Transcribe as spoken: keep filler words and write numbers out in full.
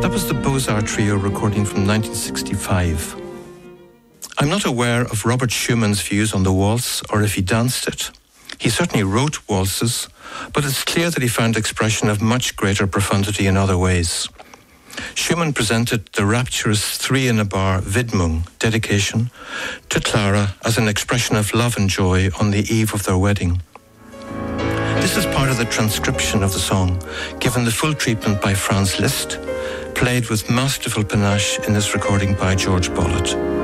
That was the Beaux-Arts Trio recording from nineteen sixty-five. I'm not aware of Robert Schumann's views on the waltz or if he danced it. He certainly wrote waltzes, but it's clear that he found expression of much greater profundity in other ways. Schumann presented the rapturous three-in-a-bar Widmung, dedication, to Clara as an expression of love and joy on the eve of their wedding. This is part of the transcription of the song, given the full treatment by Franz Liszt, played with masterful panache in this recording by George Bollett.